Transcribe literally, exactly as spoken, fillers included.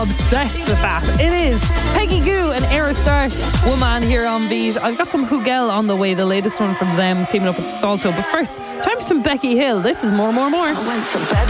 Obsessed with that. It is Peggy Goo and Aerostar, Woman here on Beat. I've got some Hugel on the way, the latest one from them, teaming up with Salto. But first, time for some Becky Hill. This is More, More, More. I went to bed